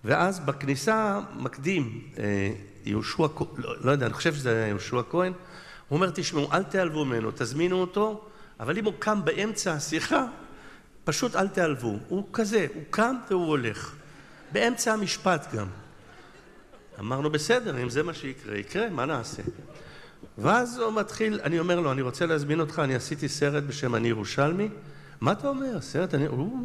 ואז בכניסה מקדים יהושע, לא יודע, אני חושב שזה היה יהושע כהן, הוא אומר, תשמעו, אל תיעלבו ממנו, תזמינו אותו, אבל אם הוא קם באמצע השיחה, פשוט אל תיעלבו. הוא כזה, הוא קם והוא הולך. באמצע המשפט גם. אמרנו, בסדר, אם זה מה שיקרה, יקרה, מה נעשה? ואז הוא מתחיל, אני אומר לו, אני רוצה להזמין אותך, אני עשיתי סרט בשם אני ירושלמי. מה אתה אומר? סרט,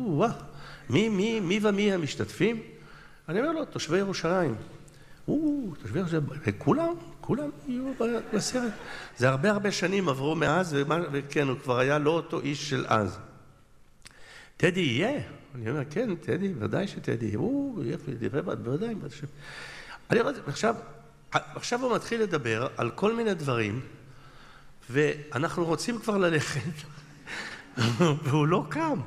מי ומי המשתתפים? אני אומר לו, תושבי ירושלים. תושבי ירושלים, כולם יהיו בסרט. זה הרבה שנים עברו מאז, וכן, הוא כבר היה לא אותו איש של אז. טדי יהיה? אני אומר, כן, טדי, ודאי שטדי. בוודאי. אני רואה, עכשיו הוא מתחיל לדבר על כל מיני דברים, ואנחנו רוצים כבר ללכת, והוא לא קם.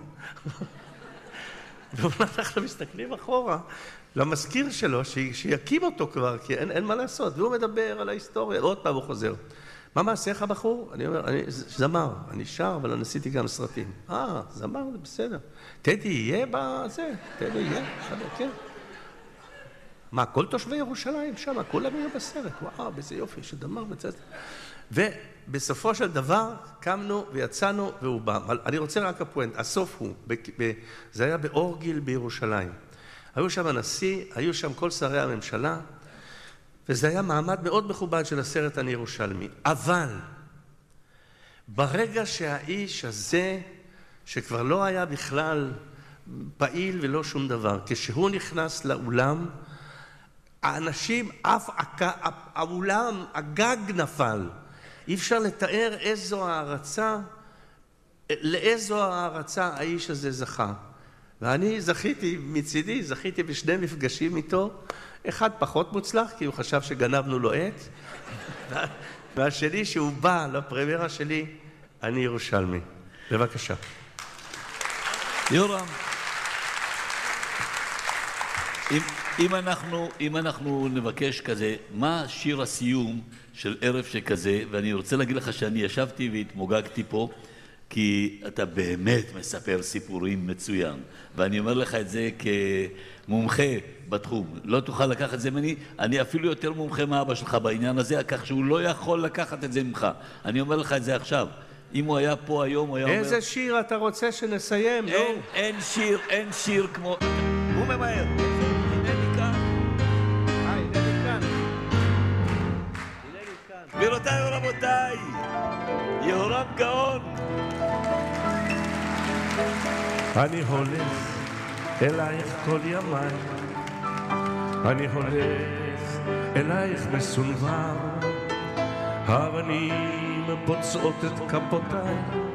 ואנחנו מסתכלים אחורה למזכיר שלו, שיקים אותו כבר, כי אין מה לעשות. והוא מדבר על ההיסטוריה, עוד פעם הוא חוזר. מה מעשיך בחור? אני אומר, אני זמר, אני שר, אבל אני עשיתי גם סרטים. זמר, זה בסדר. טדי יהיה בזה, טדי יהיה, כן. מה, כל תושבי ירושלים שם, כולם יהיו בסרט. וואו, באיזה יופי, שדמר בצד. ובסופו של דבר, קמנו ויצאנו והוא בא. אבל אני רוצה רק הפואנט, הסוף הוא, זה היה באורגיל בירושלים. היו שם הנשיא, היו שם כל שרי הממשלה, וזה היה מעמד מאוד מכובד של הסרט אני ירושלמי. אבל, ברגע שהאיש הזה, שכבר לא היה בכלל פעיל ולא שום דבר, כשהוא נכנס לאולם, האנשים, האולם, הגג נפל. אי אפשר לתאר לאיזו הערצה האיש הזה זכה. ואני זכיתי בשני מפגשים איתו, אחד פחות מוצלח, כי הוא חשב שגנבנו לו עט, והשני שהוא בא לפרמיירה שלי, אני ירושלמי. בבקשה. יורם, אם אנחנו נבקש כזה, מה שיר הסיום של ערב שכזה, ואני רוצה להגיד לך שאני ישבתי והתמוגגתי פה, כי אתה באמת מספר סיפורים מצוין, ואני אומר לך את זה כמומחה בתחום. לא תוכל לקחת את זה ממני, אני אפילו יותר מומחה מאבא שלך בעניין הזה, כך שהוא לא יכול לקחת את זה ממך. אני אומר לך את זה עכשיו. אם הוא היה פה היום, הוא היה אומר... איזה שיר אתה רוצה שנסיים? אין שיר כמו... הוא ממהר. הנני כאן. גבירותיי ורבותיי, יהורם גאון. אני הולך אלייך כל ימיי, אני הולך אלייך מסונבר, האבנים פוצעות את כפותיי.